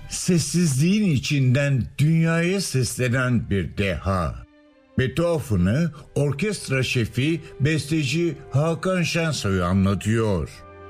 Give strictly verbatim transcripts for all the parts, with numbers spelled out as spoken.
Sessizliğin içinden dünyaya seslenen bir deha. Beethoven'ı orkestra şefi, besteci Hakan Şensoy anlatıyor.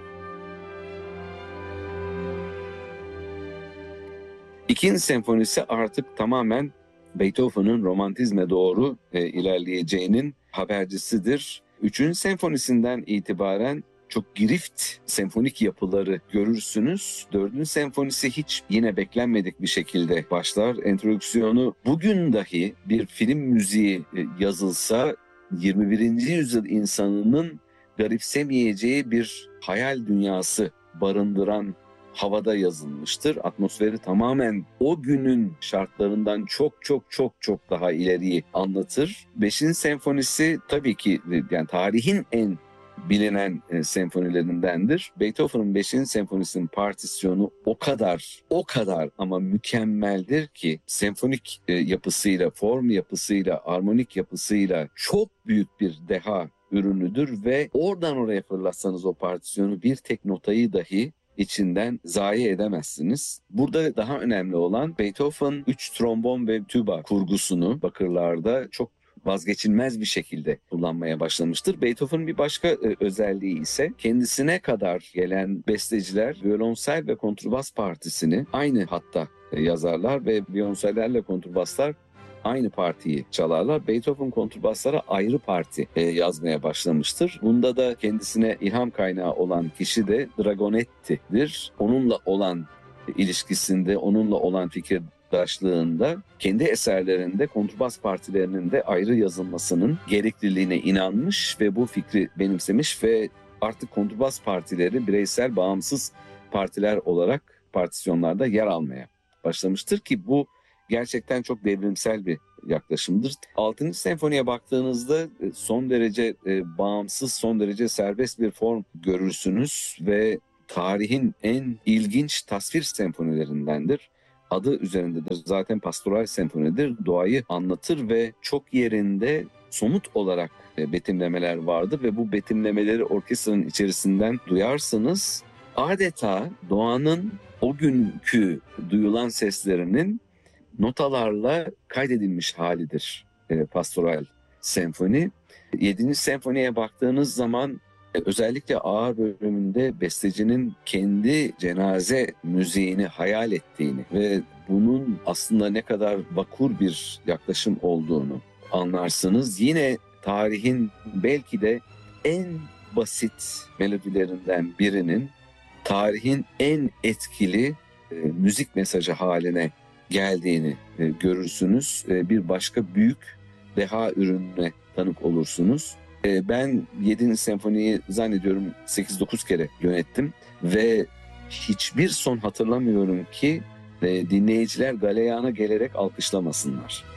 İkinci senfonisi artık tamamen Beethoven'ın romantizme doğru e, ilerleyeceğinin habercisidir. Üçüncü senfonisinden itibaren çok girift senfonik yapıları görürsünüz. Dördüncü senfonisi hiç yine beklenmedik bir şekilde başlar. Entrodüksiyonu bugün dahi bir film müziği yazılsa yirmi birinci yüzyıl insanının garipsemeyeceği bir hayal dünyası barındıran havada yazılmıştır. Atmosferi tamamen o günün şartlarından çok çok çok çok daha ileriyi anlatır. Beşinci senfonisi tabii ki yani tarihin en bilinen e, senfonilerindendir. Beethoven'ın beşinci senfonisinin partisyonu o kadar, o kadar ama mükemmeldir ki senfonik e, yapısıyla, form yapısıyla, armonik yapısıyla çok büyük bir deha ürünüdür ve oradan oraya fırlatsanız o partisyonu bir tek notayı dahi içinden zayi edemezsiniz. Burada daha önemli olan Beethoven üç trombon ve tüba kurgusunu bakırlarda çok vazgeçilmez bir şekilde kullanmaya başlamıştır. Beethoven'ın bir başka e, özelliği ise kendisine kadar gelen besteciler violonsel ve kontrbas partisini aynı hatta e, yazarlar ve violonsellerle kontrbaslar aynı partiyi çalarlar. Beethoven kontrbaslara ayrı parti e, yazmaya başlamıştır. Bunda da kendisine ilham kaynağı olan kişi de Dragonetti'dir. Onunla olan ilişkisinde, onunla olan fikirdaşlığında kendi eserlerinde kontrbas partilerinin de ayrı yazılmasının gerekliliğine inanmış ve bu fikri benimsemiş ve artık kontrbas partileri bireysel bağımsız partiler olarak partisyonlarda yer almaya başlamıştır ki bu gerçekten çok devrimsel bir yaklaşımdır. Altıncı senfoniye baktığınızda son derece e, bağımsız, son derece serbest bir form görürsünüz ve tarihin en ilginç tasvir senfonilerindendir. Adı üzerindedir. Zaten pastoral senfonidir. Doğayı anlatır ve çok yerinde somut olarak e, betimlemeler vardır ve bu betimlemeleri orkestranın içerisinden duyarsınız. Adeta doğanın o günkü duyulan seslerinin notalarla kaydedilmiş halidir e, pastoral senfoni. Yedinci senfoniye baktığınız zaman e, özellikle ağır bölümünde bestecinin kendi cenaze müziğini hayal ettiğini ve bunun aslında ne kadar vakur bir yaklaşım olduğunu anlarsınız. Yine tarihin belki de en basit melodilerinden birinin tarihin en etkili e, müzik mesajı haline geldiğini e, görürsünüz. E, bir başka büyük deha ürününe tanık olursunuz. E, ben yedinci senfoniyi zannediyorum sekiz dokuz kere yönettim ve hiçbir son hatırlamıyorum ki e, dinleyiciler galeyana gelerek alkışlamasınlar.